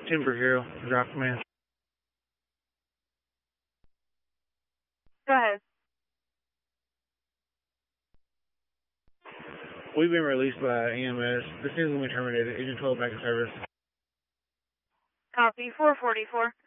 Timber Hero, drop command. Go ahead. We've been released by EMS. This is when we terminated. Agent 12 back in service. Copy. 444.